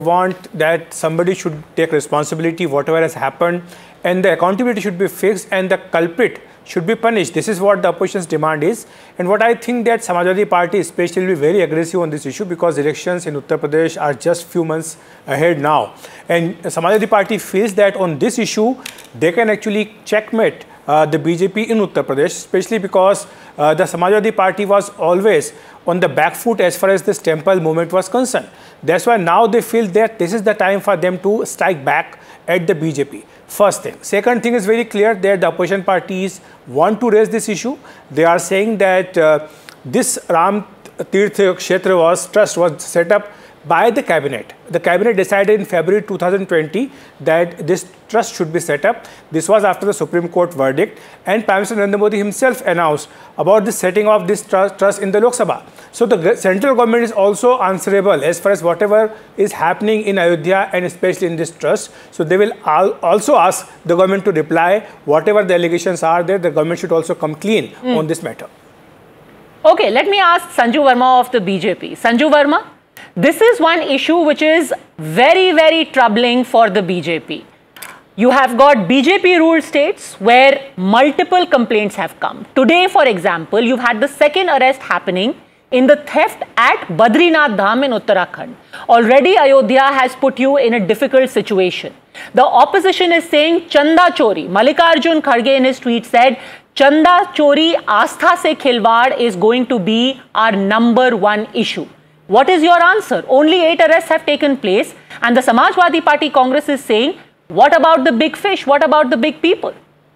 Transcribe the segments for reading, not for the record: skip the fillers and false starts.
want that somebody should take responsibility whatever has happened, and the accountability should be fixed, and the culprit should be punished. This is what the opposition's demand is, and what I think that Samajwadi Party especially will be very aggressive on this issue, because elections in Uttar Pradesh are just few months ahead now, and Samajwadi Party feels that on this issue they can actually checkmate the BJP in Uttar Pradesh, especially because the Samajwadi Party was always on the back foot as far as this temple movement was concerned. That's why now they feel that this is the time for them to strike back at the BJP. First thing. Second thing is very clear that the opposition parties want to raise this issue. They are saying that this Ram Tirth Kshetra trust was set up by the cabinet. The cabinet decided in February 2020 that this trust should be set up. This was after the Supreme Court verdict, and Prime Minister Narendra Modi himself announced about the setting of this trust in the Lok Sabha. So the central government is also answerable as far as whatever is happening in Ayodhya, and especially in this trust. So they will also ask the government to reply. Whatever the allegations are there, the government should also come clean on this matter. Okay, let me ask Sanju Verma of the BJP. Sanju Verma, this is one issue which is very, very troubling for the BJP. You have got BJP-ruled states where multiple complaints have come. Today, for example, you've had the second arrest happening in the theft at Badrinath Dham in Uttarakhand. Already, Ayodhya has put you in a difficult situation. The opposition is saying Chanda Chori. Mallikarjun Kharge in his tweet said, Chanda Chori Astha se khilwad is going to be our #1 issue. What is your answer? Only 8 arrests have taken place, and the Samajwadi Party Congress is saying, what about the big fish? What about the big people?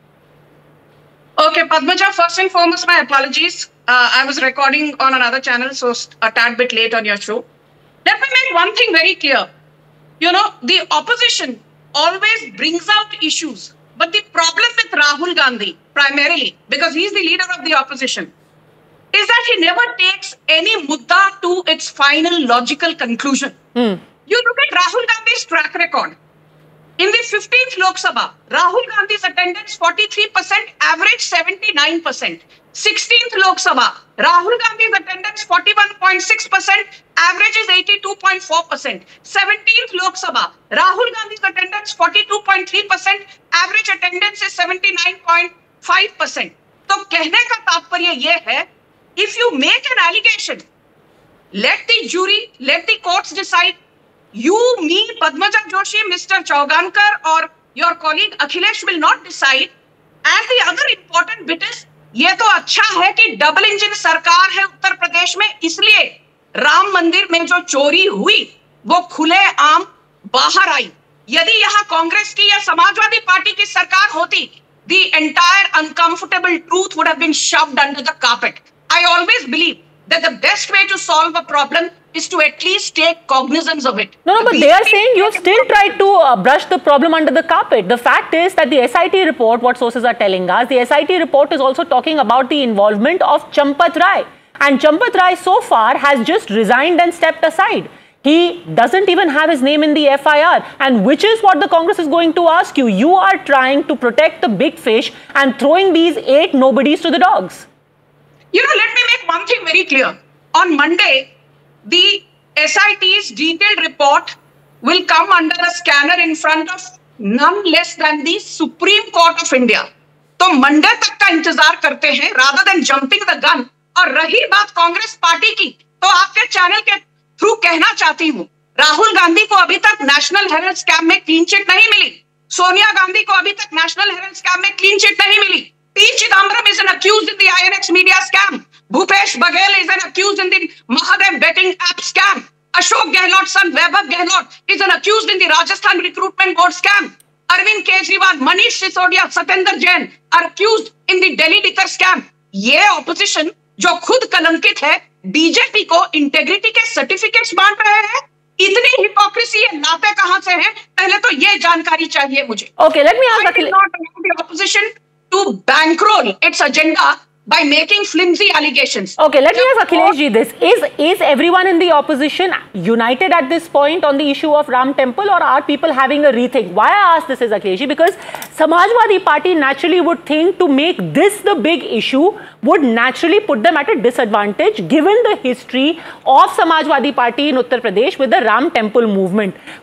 Okay, Padmaja, first and foremost, my apologies. I was recording on another channel, so a tad bit late on your show. Let me make one thing very clear. You know, the opposition always brings out issues, but the problem with Rahul Gandhi, primarily, because he's the leader of the opposition, is that he never takes any mudda to its final logical conclusion. You look at Rahul Gandhi's track record. In the 15th Lok Sabha, Rahul Gandhi's attendance 43%, average 79%. 16th Lok Sabha, Rahul Gandhi's attendance 41.6%, average is 82.4%. 17th Lok Sabha, Rahul Gandhi's attendance 42.3%, average attendance is 79.5%. तो कहने का तात्पर्य ये है, if you make an allegation, let the jury, let the courts decide. You, me, Padmaja Joshi, Mr. Chaugankar or your colleague Akhilesh will not decide. And the other important bit is, ये तो अच्छा है कि double engine सरकार है उत्तर प्रदेश में, इसलिए राम मंदिर में जो चोरी हुई वो खुले आम बाहर आई. यदि यहाँ कांग्रेस की या समाजवादी पार्टी की सरकार होती, the entire uncomfortable truth would have been shoved under the carpet. I always believe that the best way to solve a problem is to at least take cognizance of it. No, but they are saying you have still tried to brush the problem under the carpet. The fact is that the SIT report, what sources are telling us, the SIT report is also talking about the involvement of Champat Rai. And Champat Rai so far has just resigned and stepped aside. He doesn't even have his name in the FIR. And which is what the Congress is going to ask you. You are trying to protect the big fish and throwing these 8 nobodies to the dogs. You know, let me make one thing very clear. On Monday, the SIT's detailed report will come under the scanner in front of none less than the Supreme Court of India. तो Monday तक का इंतजार करते हैं rather than jumping the gun. और रही बात Congress party की, तो आपके चैनल के थ्रू कहना चाहती हूँ, राहुल गांधी को अभी तक नेशनल हेराल्ड स्कैम में क्लीन चिट नहीं मिली. सोनिया गांधी को अभी तक नेशनल हेराल्ड स्कैम में क्लीन चिट नहीं मिली. P. Chidambaram is an accused in the INX media scam. Bhupesh Baghel is an accused in the Mahadev betting app scam. Ashok Gehlot's son Vaibhav Gehlot is an accused in the Rajasthan recruitment board scam. Arvind Kejriwal, Manish Sisodia, Satyendra Jain are accused in the Delhi liquor scam. ये opposition जो खुद कलंकित है, BJP को integrity के certificates बांट रहे हैं. इतनी हिपोक्रेसी है, लाते कहां से हैं? पहले तो ये जानकारी चाहिए मुझे. Okay, let me ask the opposition to bankroll its agenda by making flimsy allegations. Okay, let me ask Akhilesh ji this. Is everyone in the opposition united at this point on the issue of Ram Temple, or are people having a rethink? Why I ask this is, Akhilesh ji, because Samajwadi Party naturally would think to make this the big issue would naturally put them at a disadvantage given the history of Samajwadi Party in Uttar Pradesh with the Ram Temple movement.